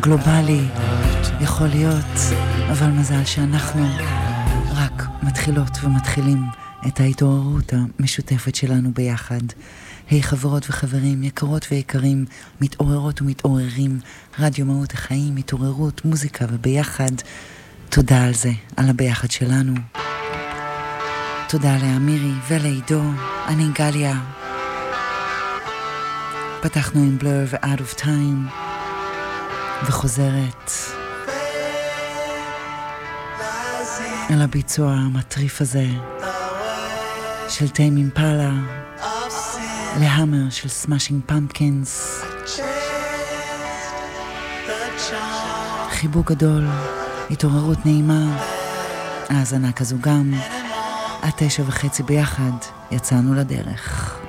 גלובלי יכול להיות, אבל מזל שאנחנו רק מתחילות ומתחילים את ההתעוררות המשותפת שלנו ביחד. היי חברות וחברים, יקרות ויקרים, מתעוררות ומתעוררים, רדיו מהות החיים, התעוררות, מוזיקה וביחד. תודה על זה, על הביחד שלנו. תודה לאמירי ולעידו, אני גליה. פתחנו עם בלר ו-Out of Time וחוזרת אל הביצוע המטריף הזה של טיים אימפלה להמר של Smashing Pumpkins. חיבוק גדול, התעוררות נעימה, האזנה כזו גם. 9:30 ביחד יצאנו לדרך.